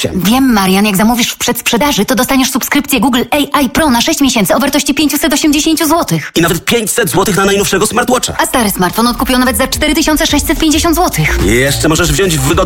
8. Wiem, Marian, jak zamówisz w przedsprzedaży, to dostaniesz subskrypcję Google AI Pro na 6 miesięcy o wartości 580 zł. I nawet 500 zł na najnowszego smartwatcha. A stary smartfon odkupił nawet za 4650 zł. I jeszcze możesz wziąć w wygodnym